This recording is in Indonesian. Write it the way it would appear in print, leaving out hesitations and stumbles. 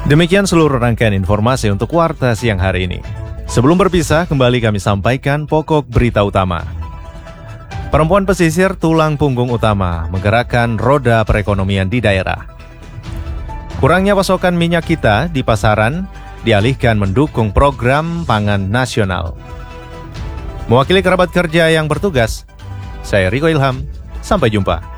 Demikian seluruh rangkaian informasi untuk Warta siang hari ini. Sebelum berpisah, kembali kami sampaikan pokok berita utama. Perempuan pesisir tulang punggung utama menggerakkan roda perekonomian di daerah. Kurangnya pasokan minyak kita di pasaran dialihkan mendukung program pangan nasional. Mewakili kerabat kerja yang bertugas, saya Riko Ilham. Sampai jumpa.